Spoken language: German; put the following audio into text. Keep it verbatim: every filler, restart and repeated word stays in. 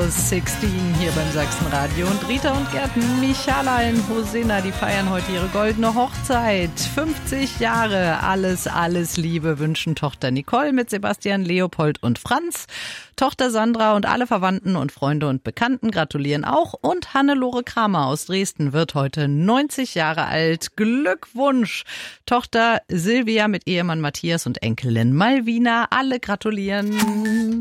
plus sechzehn hier beim Sachsenradio. Und Rita und Gerd Michala in Hosena, die feiern heute ihre goldene Hochzeit. fünfzig Jahre, alles, alles Liebe wünschen Tochter Nicole mit Sebastian, Leopold und Franz. Tochter Sandra und alle Verwandten und Freunde und Bekannten gratulieren auch. Und Hannelore Kramer aus Dresden wird heute neunzig Jahre alt. Glückwunsch! Tochter Silvia mit Ehemann Matthias und Enkelin Malvina, alle gratulieren.